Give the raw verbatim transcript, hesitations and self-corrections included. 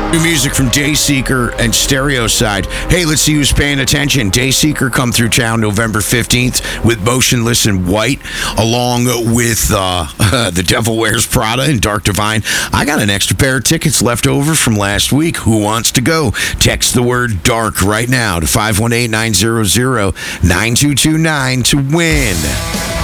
New music from Dayseeker and Stereoside. Hey, let's see who's paying attention. Dayseeker come through town November fifteenth with Motionless in White, along with uh, The Devil Wears Prada and Dark Divine. I got an extra pair of tickets left over from last week. Who wants to go? Text the word DARK right now to five one eight, nine zero zero, nine two two nine to win.